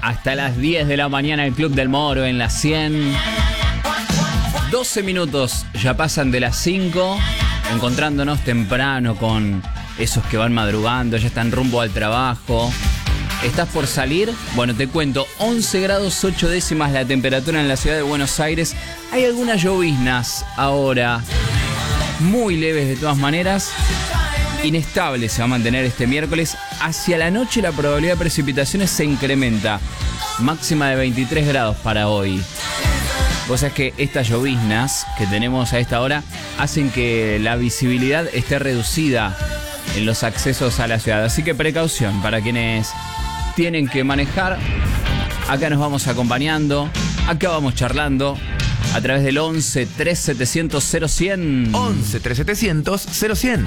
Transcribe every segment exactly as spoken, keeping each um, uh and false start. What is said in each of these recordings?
hasta las diez de la mañana, el Club del Moro en la cien. doce minutos ya pasan de las cinco, encontrándonos temprano con esos que van madrugando, ya están rumbo al trabajo. ¿Estás por salir? Bueno, te cuento, once grados ocho décimas la temperatura en la ciudad de Buenos Aires. Hay algunas lloviznas ahora, muy leves de todas maneras. Inestable se va a mantener este miércoles. Hacia la noche la probabilidad de precipitaciones se incrementa. Máxima de veintitrés grados para hoy. Vos sabés que estas lloviznas que tenemos a esta hora hacen que la visibilidad esté reducida en los accesos a la ciudad. Así que precaución para quienes tienen que manejar. Acá nos vamos acompañando, acá vamos charlando a través del once tres setecientos cero cien. once tres setecientos cero cien.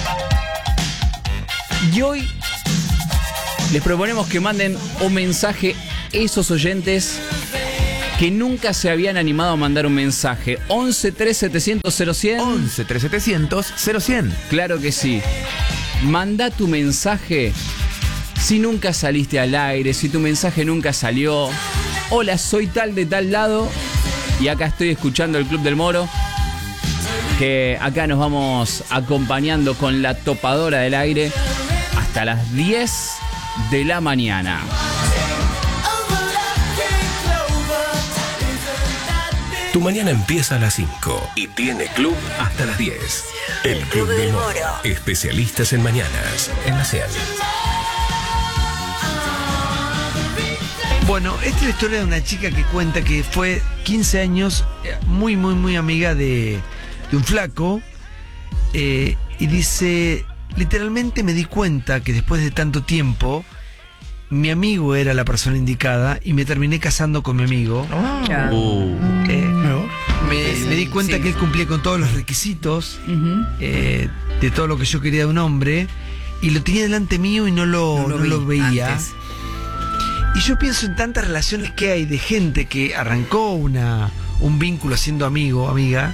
Y hoy les proponemos que manden un mensaje esos oyentes que nunca se habían animado a mandar un mensaje. once tres setecientos cero cien. once tres setecientos cero cien. Claro que sí. Manda tu mensaje si nunca saliste al aire, si tu mensaje nunca salió. Hola, soy tal de tal lado y acá estoy escuchando el Club del Moro. Que acá nos vamos acompañando con la topadora del aire hasta las diez de la mañana. Tu mañana empieza a las cinco y tiene club hasta las diez. El Club del Moro. Especialistas en mañanas en la cien. Bueno, esta es la historia de una chica que cuenta que fue quince años muy, muy, muy amiga de, de un flaco. Eh, y dice, literalmente me di cuenta que después de tanto tiempo, mi amigo era la persona indicada y me terminé casando con mi amigo. Oh. Uh. Eh, ¿No? me, Sí, me di cuenta sí. que él cumplía con todos los requisitos Uh-huh. eh, de todo lo que yo quería de un hombre. Y lo tenía delante mío y no lo, No lo no vi lo veía. antes. Y yo pienso en tantas relaciones que hay de gente que arrancó una, un vínculo siendo amigo, amiga,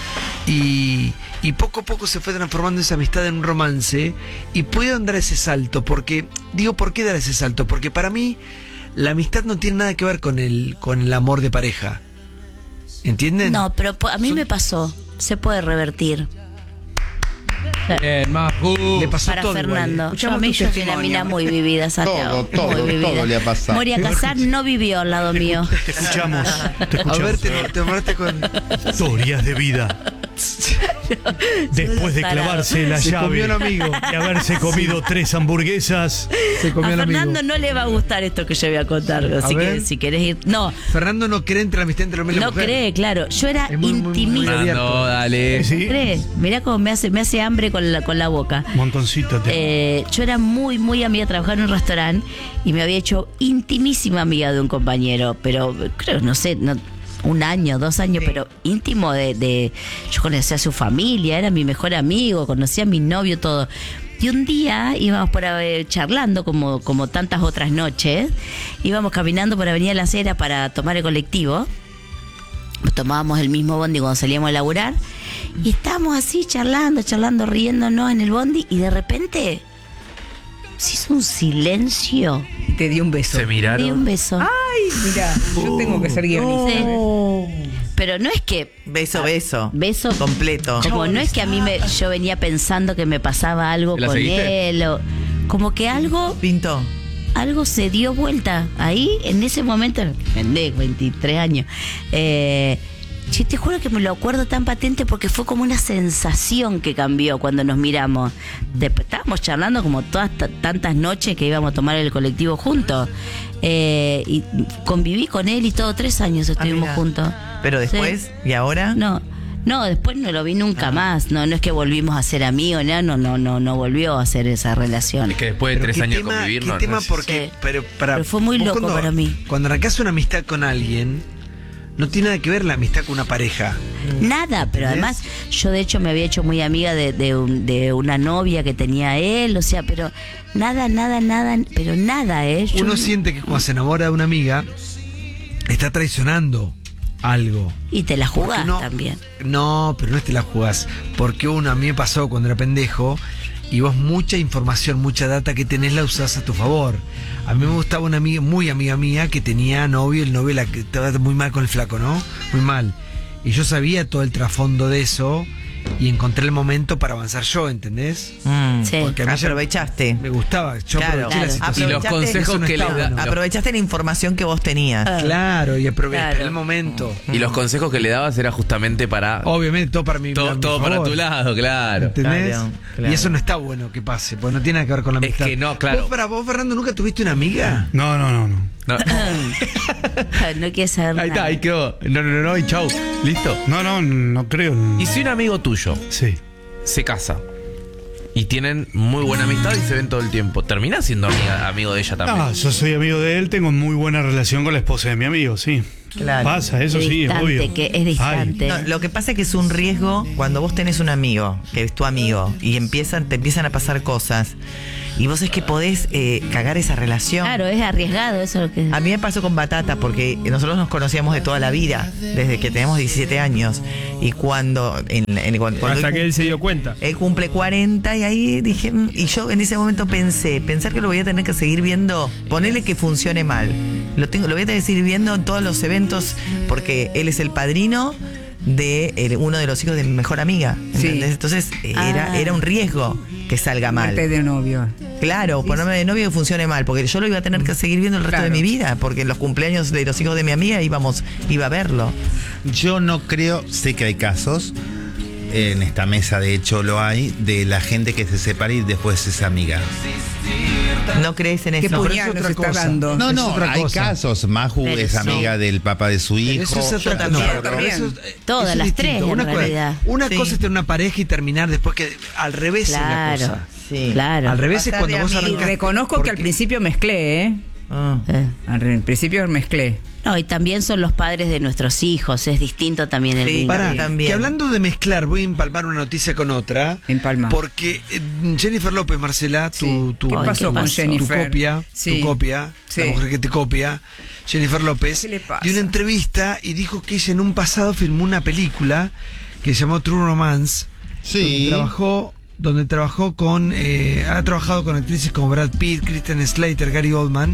y, y poco a poco se fue transformando esa amistad en un romance, y pudieron dar ese salto, porque, digo, ¿por qué dar ese salto? Porque para mí la amistad no tiene nada que ver con el, con el amor de pareja. ¿Entienden? No, pero po- a mí Son- me pasó. Se puede revertir. Bien, Maju. Le pasó Para todo Fernando. igual, Yo a mí yo soy una mina muy vivida, Santiago. Todo, todo, muy vivida. todo le ha pasado. Moria Casar no vivió al lado mío. Te escuchamos. Te ¿eh? A escuchamos. ver, te, te tomaste con... Historias de vida. Después de Tarado. clavarse la Se llave comió un amigo. y haberse comido tres hamburguesas, Se A comió el amigo. Fernando no le va a gustar esto que yo voy a contar. Así ver. que si querés ir. No, Fernando no cree entre la amistad entre hombre y no mujer. cree, claro. Yo era Es muy, muy, muy intimista. abierto. No, dale. ¿sí? ¿Cree? Mirá cómo me hace, me hace hambre con la, con la boca. Montoncito. Te... Eh, yo era muy, muy amiga, trabajaba en un restaurante y me había hecho intimísima amiga de un compañero, pero creo, no sé, no, un año, dos años, pero íntimo de, de... Yo conocía a su familia, era mi mejor amigo, conocía a mi novio, todo. Y un día íbamos por ahí charlando, como, como tantas otras noches, íbamos caminando por Avenida La Cera para tomar el colectivo. Tomábamos el mismo bondi cuando salíamos a laburar y estábamos así charlando, charlando, riéndonos en el bondi y de repente se hizo un silencio. Te di un beso. Se Di miraron. un beso. Ay, mira, yo tengo que ser guionista. Sí. Pero no es que Beso, beso. beso Completo. como no es que a mí me yo venía pensando que me pasaba algo ¿La con seguiste? él o como que algo Pintó. algo se dio vuelta ahí en ese momento, de veintitrés años. Eh, yo te juro que me lo acuerdo tan patente porque fue como una sensación que cambió cuando nos miramos. De- estábamos charlando como todas t- tantas noches que íbamos a tomar el colectivo juntos. Eh, y conviví con él y todo, tres años estuvimos mira. juntos. Pero después, ¿y ahora? No, no, después no lo vi nunca Ah. más. No, no es que volvimos a ser amigos, no, no, no, no, no volvió a hacer esa relación. Es que después de Pero tres qué años tema, de convivir, qué no, tema no- porque, Sí. pero, para, Pero fue muy vos loco cuando- para mí. Cuando arrancás una amistad con alguien, no tiene nada que ver la amistad con una pareja. Nada, pero ¿Entendés? además yo de hecho me había hecho muy amiga de, de, un- de una novia que tenía él, o sea, pero nada, nada, nada, pero nada, ¿eh? Yo- Uno siente que cuando se enamora de una amiga, está traicionando algo. y te la Porque jugás no- también. No, pero no te la jugás. Porque uno, a mí me pasó cuando era pendejo, y vos mucha información, mucha data que tenés la usás a tu favor. A mí me gustaba una amiga, muy amiga mía, que tenía novio, el novio la que estaba muy mal con el flaco, ¿no? Muy mal. Y yo sabía todo el trasfondo de eso y encontré el momento para avanzar yo, ¿entendés? Mm. Sí. Porque a mí ya Aprovechaste. me gustaba, yo Claro, aproveché la claro. situación. Y los Aprovechaste- consejos eso no que está le da. bueno. Aprovechaste la información que vos tenías. Ah. Claro, y aproveché Claro. el momento. Y los consejos que le dabas era justamente para. Obviamente todo para mi, todo a mi todo para favor. tu lado, claro. ¿Entendés? Claro, claro. Y eso no está bueno que pase, porque no tiene nada que ver con la Es amistad. que no, claro. ¿Vos, para vos, Fernando, nunca tuviste una amiga? No, no, no, no. No. No quieres saber Ahí está, nada. ahí quedó. No, no, no, no, y chau. ¿Listo? No, no, no creo. Y si un amigo tuyo Sí. se casa y tienen muy buena amistad y se ven todo el tiempo, ¿terminás siendo amiga- amigo de ella también? Ah, yo soy amigo de él, tengo muy buena relación con la esposa de mi amigo, sí. Claro. Pasa, eso Es sí, es distante, obvio. que es distante. No, lo que pasa es que es un riesgo cuando vos tenés un amigo, que es tu amigo, y empiezan, te empiezan a pasar cosas, y vos es que podés eh, cagar esa relación. Claro, es arriesgado, eso es lo que. A mí me pasó con Batata, porque nosotros nos conocíamos de toda la vida, desde que tenemos diecisiete años, y cuando... En, en- cuando cuando Hasta él, que él se dio cuenta. él cumple cuarenta, y ahí dije... mm, Y yo en ese momento pensé, pensar que lo voy a tener que seguir viendo, ponerle que funcione mal. Lo, tengo, lo voy a tener que seguir viendo en todos los eventos, porque él es el padrino de eh, uno de los hijos de mi mejor amiga. Sí. ¿Entendés? Entonces eh, era, Ah. era un riesgo que salga mal. Parte de novio. Claro, ponerme de novio que funcione mal, porque yo lo iba a tener que seguir viendo el resto Claro. de mi vida, porque en los cumpleaños de los hijos de mi amiga íbamos, iba a verlo. Yo no creo, sé que hay casos, en esta mesa de hecho lo hay, de la gente que se separa y después es amiga. ¿No crees en ¿Qué eso? pero puñal es nos otra está cosa. dando? No, Es no, otra hay cosa. casos. Maju Pero es sí. amiga del papá de su hijo. Eso es otra también. cosa. Yo Pero también. eso es- Todas eso es las distinto. tres, en Una, cosa- realidad. una Sí. cosa es tener una pareja y terminar después, que al revés Claro. es la cosa. Sí. Claro. Al revés es Pasar cuando de vos amigo. Y arrancás. reconozco que al porque- principio mezclé, ¿eh? Ah. Eh. Al principio mezclé. No, y también son los padres de nuestros hijos, es distinto también el Sí, vínculo. Pará, También. que hablando de mezclar, voy a empalmar una noticia con otra. Empalma. Porque eh, Jennifer López, Marcela, tu, Sí. tu, ¿Qué Ay, pasó ¿qué con pasó? Jennifer? tu copia, Sí. tu copia, Sí. la mujer que te copia, Jennifer López, ¿Qué le pasa? dio una entrevista y dijo que ella en un pasado filmó una película que se llamó True Romance, Sí. donde trabajó, donde trabajó con, eh, ha trabajado con actrices como Brad Pitt, Kristen Slater, Gary Oldman,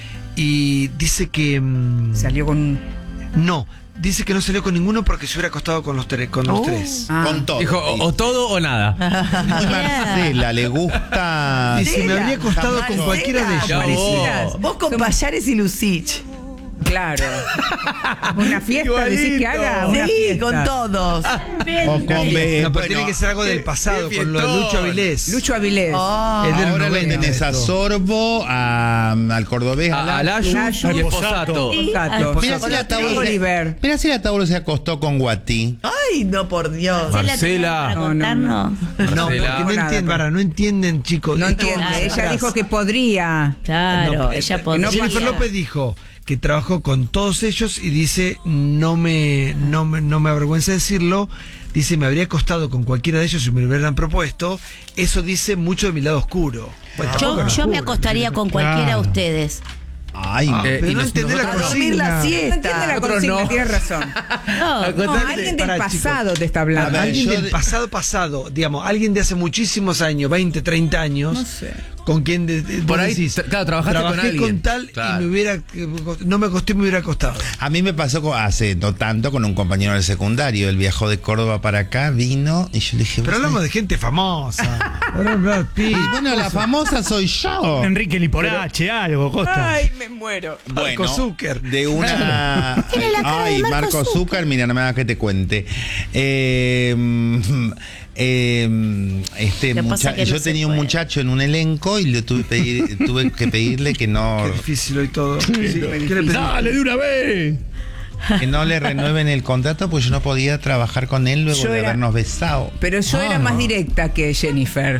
y dice que mm, Salió con un... no, dice que no salió con ninguno porque se hubiera acostado con los, tres con los tres. Ah. Con todo. Dijo, o, o todo o nada. Y Marcela, le gusta. Dice, me habría acostado con Marcela, cualquiera de ellos. Ya Parecidas. vos. Vos con Payares y Lucich. Claro. Una fiesta, decís que haga una Sí, fiesta. con todos. O con Be- No, pero bueno, tiene que ser algo del pasado, qué con lo de fiestón. Lucho Avilés. Lucho Avilés. Oh. Es del Ahora lo noventa tenés a esto. Sorbo, a- al cordobés, a A, a Lazo. Layu y Esposato. Sí. Tato. Mira si la Tauro se- Oliver. mira si la Tauro se acostó con Guati. Ay, no, por Dios. Marcela. Para No, no, contarnos. No, porque Marcela. no Nada, entienden, pero- para, no entienden, chicos. No Esto- entiende. Claro. Ella dijo que podría. Claro, No, ella eh, podría. Jennifer López dijo que trabajó con todos ellos y dice, no me, no me, no me avergüenza decirlo, dice, me habría acostado con cualquiera de ellos si me lo hubieran propuesto. Eso dice mucho de mi lado oscuro. Bueno, tampoco Yo, es yo me oscuro, acostaría con cualquiera de Claro. ustedes. Ay, Ah, Eh, pero y no nos- entendés la nosotros no. Dormir la consigna. No siesta. entiende la Nosotros consigna, no. tienes razón. No, No, alguien del Pará, pasado chicos. te está A hablando. ver, Alguien yo del de- pasado pasado, digamos, alguien de hace muchísimos años, veinte, treinta años, No sé. con quien de, de- Por vos ahí, decís, tra- claro, trabajaste con trabajé alguien. tal Claro. y me hubiera, no me acosté y me hubiera acostado. a mí me pasó con- hace no tanto con un compañero del secundario. Él viajó de Córdoba para acá, vino y yo le dije. Pero "¿Vos hablamos sabés?". de gente famosa. Ahora Brad Pitt. Y bueno, la famosa soy yo. Enrique Liporache, algo, Costa. Ay, me muero. Bueno, Marco Zucker. de una. Tiene la cara de Ay, Marco Marco Zucker. Zucker, mira, no me hagas que te cuente. Eh, mm, eh, este Lo que pasa mucha- que no yo se tenía un puede. muchacho en un elenco y le tuve, pedir- tuve que pedirle que no, Qué difícil hoy todo. Sí, ¿qué le pedí? ¡Dale de una vez! que no le renueven el contrato, pues yo no podía trabajar con él luego Yo de era- habernos besado. Pero yo era más directa que Jennifer.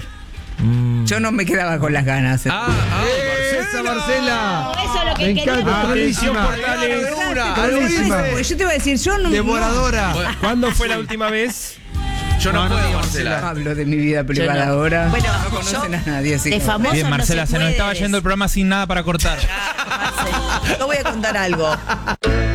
Yo no me quedaba con las ganas. Ah, ah, ¡Esa, Marcela! Eso es lo que Me quería. encanta, Ah, trolísima. Dura. Trolísima. Porque yo te iba a decir, yo no. Devoradora. Bueno, ¿Cuándo fue la última vez? yo no, No, no puedo, digas, no Marcela. hablo de mi vida privada Yo no. ahora. Bueno, no conocen yo- a nadie. Así De que- famoso Bien, Marcela, no se, se nos puede estaba yendo el programa sin nada para cortar. Yo voy a contar algo.